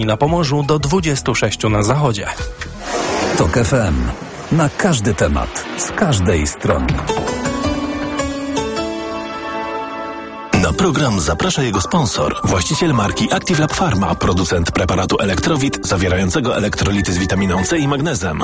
Na Pomorzu do 26 na zachodzie. TOK FM. Na każdy temat, z każdej strony. Na program zaprasza jego sponsor, właściciel marki Active Lab Pharma, producent preparatu Elektrowit zawierającego elektrolity z witaminą C i magnezem.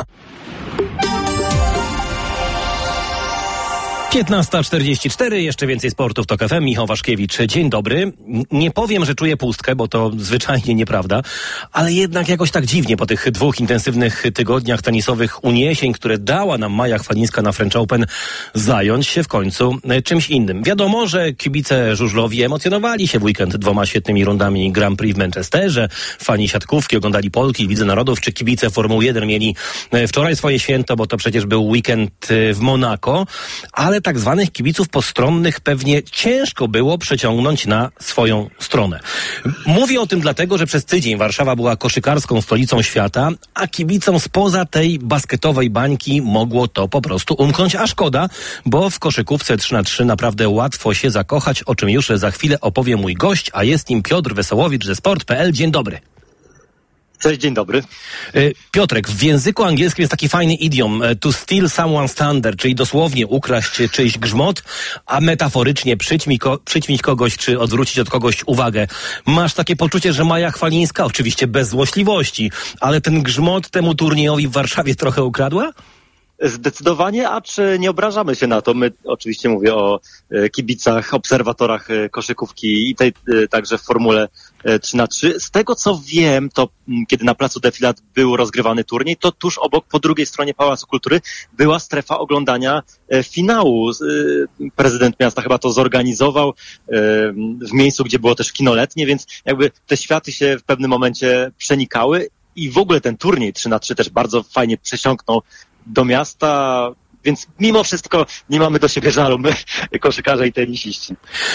15:44, jeszcze więcej sportu w TOK FM. Michał Waszkiewicz, dzień dobry. Nie powiem, że czuję pustkę, bo to zwyczajnie nieprawda, ale jednak jakoś tak dziwnie po tych 2 intensywnych tygodniach tenisowych uniesień, które dała nam Maja Chwalińska na French Open, zająć się w końcu czymś innym. Wiadomo, że kibice żużlowi emocjonowali się w weekend 2 świetnymi rundami Grand Prix w Manchesterze. Fani siatkówki oglądali Polki, Lidze Narodów, czy kibice Formuły 1 mieli wczoraj swoje święto, bo to przecież był weekend w Monako, ale tak zwanych kibiców postronnych pewnie ciężko było przeciągnąć na swoją stronę. Mówię o tym dlatego, że przez tydzień Warszawa była koszykarską stolicą świata, a kibicom spoza tej basketowej bańki mogło to po prostu umknąć, a szkoda, bo w koszykówce 3x3 naprawdę łatwo się zakochać, o czym już za chwilę opowie mój gość, a jest nim Piotr Wesołowicz ze sport.pl. Dzień dobry. Cześć, dzień dobry. Piotrek, w języku angielskim jest taki fajny idiom to steal someone's thunder, czyli dosłownie ukraść czyjś grzmot, a metaforycznie przyćmić kogoś, czy odwrócić od kogoś uwagę. Masz takie poczucie, że Maja Chwalińska, oczywiście bez złośliwości, ale ten grzmot temu turniejowi w Warszawie trochę ukradła? Zdecydowanie, a czy nie obrażamy się na to? My oczywiście mówię o kibicach, obserwatorach koszykówki i tej także w Formule 3x3. Z tego co wiem, to kiedy na placu Defilat był rozgrywany turniej, to tuż obok, po drugiej stronie Pałacu Kultury była strefa oglądania finału. Prezydent miasta chyba to zorganizował w miejscu, gdzie było też kino letnie, więc jakby te światy się w pewnym momencie przenikały i w ogóle ten turniej 3x3 też bardzo fajnie przesiąknął do miasta, więc mimo wszystko nie mamy do siebie żalu, my, koszykarze i tenisiści.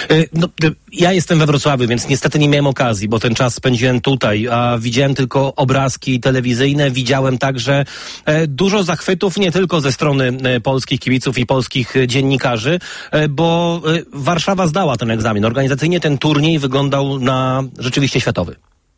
Ja jestem we Wrocławiu, więc niestety nie miałem okazji, bo ten czas spędziłem tutaj, a widziałem tylko obrazki telewizyjne, widziałem także dużo zachwytów, nie tylko ze strony polskich kibiców i polskich dziennikarzy, bo Warszawa zdała ten egzamin. Organizacyjnie ten turniej wyglądał na rzeczywiście światowy.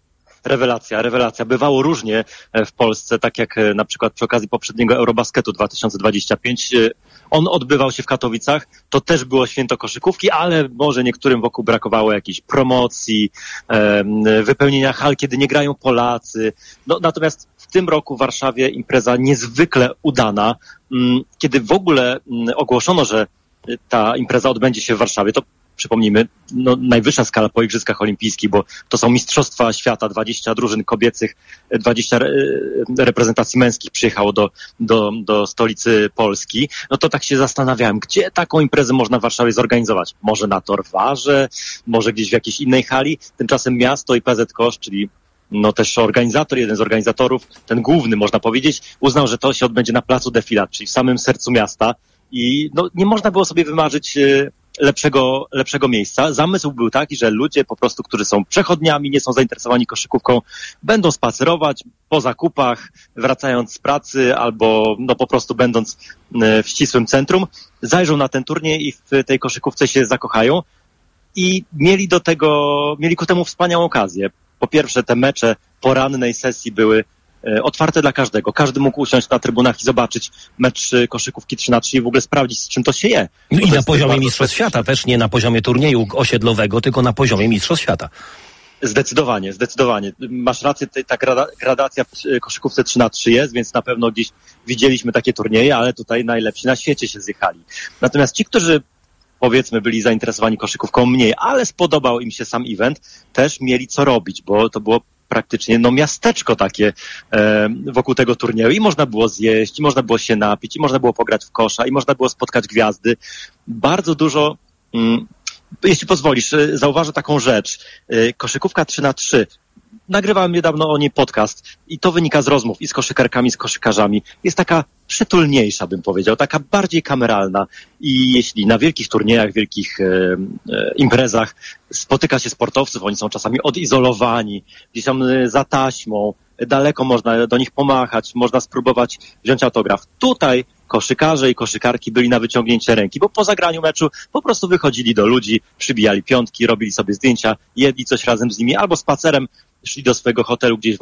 Rewelacja. Bywało różnie w Polsce, tak jak na przykład przy okazji poprzedniego Eurobasketu 2025. On odbywał się w Katowicach. To też było święto koszykówki, ale może niektórym wokół brakowało jakiejś promocji, wypełnienia hal, kiedy nie grają Polacy. Natomiast w tym roku w Warszawie impreza niezwykle udana. Kiedy w ogóle ogłoszono, że ta impreza odbędzie się w Warszawie, to przypomnijmy, najwyższa skala po Igrzyskach Olimpijskich, bo to są Mistrzostwa Świata, 20 drużyn kobiecych, 20 reprezentacji męskich przyjechało do stolicy Polski. No to tak się zastanawiałem, gdzie taką imprezę można w Warszawie zorganizować? Może na Torwarze, może gdzieś w jakiejś innej hali? Tymczasem miasto i PZ Kosz, czyli też organizator, jeden z organizatorów, ten główny można powiedzieć, uznał, że to się odbędzie na placu Defilat, czyli w samym sercu miasta i nie można było sobie wymarzyć lepszego miejsca. Zamysł był taki, że ludzie po prostu, którzy są przechodniami, nie są zainteresowani koszykówką, będą spacerować po zakupach, wracając z pracy albo po prostu będąc w ścisłym centrum, zajrzą na ten turniej i w tej koszykówce się zakochają i mieli ku temu wspaniałą okazję. Po pierwsze, te mecze porannej sesji były otwarte dla każdego. Każdy mógł usiąść na trybunach i zobaczyć mecz koszykówki 3x3 i w ogóle sprawdzić, z czym to się je. I na poziomie Mistrzostw Świata, też nie na poziomie turnieju osiedlowego, tylko na poziomie Mistrzostw Świata. Zdecydowanie. Masz rację, ta gradacja w koszykówce 3x3 jest, więc na pewno gdzieś widzieliśmy takie turnieje, ale tutaj najlepsi na świecie się zjechali. Natomiast ci, którzy powiedzmy byli zainteresowani koszykówką mniej, ale spodobał im się sam event, też mieli co robić, bo to było praktycznie miasteczko takie wokół tego turnieju i można było zjeść, i można było się napić, i można było pograć w kosza, i można było spotkać gwiazdy. Bardzo dużo, jeśli pozwolisz, zauważę taką rzecz. Koszykówka 3x3. Nagrywałem niedawno o niej podcast i to wynika z rozmów i z koszykarkami, z koszykarzami. Jest taka przytulniejsza, bym powiedział, taka bardziej kameralna i jeśli na wielkich turniejach, wielkich imprezach spotyka się sportowców, oni są czasami odizolowani, gdzieś tam za taśmą, daleko można do nich pomachać, można spróbować wziąć autograf. Tutaj koszykarze i koszykarki byli na wyciągnięcie ręki, bo po zagraniu meczu po prostu wychodzili do ludzi, przybijali piątki, robili sobie zdjęcia, jedli coś razem z nimi albo spacerem szli do swojego hotelu gdzieś w